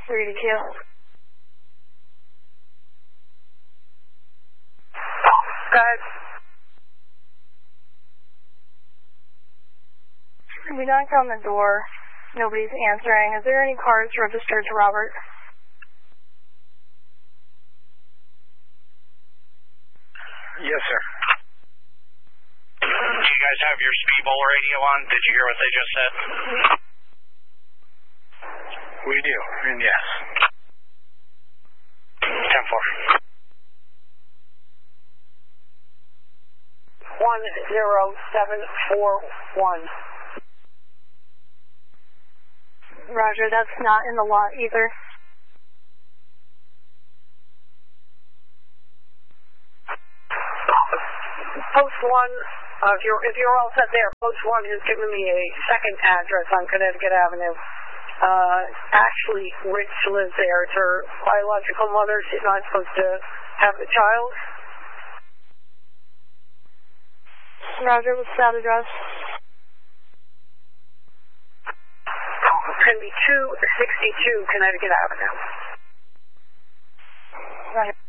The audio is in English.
3 to 2. Guys. We knocked on the door. Nobody's answering. Is there any cars registered to Robert? Yes, sir. Do you guys have your Speedball radio on? Did you hear what they just said? We do, and yes. 10-4. 10741. Roger, that's not in the lot either. Post 1, if you're all set there, Post 1 has given me a second address on Connecticut Avenue. Ashley Rich lives there. It's her biological mother. She's not supposed to have the child. Roger, what's that address? Can be 262 Connecticut Avenue. Roger.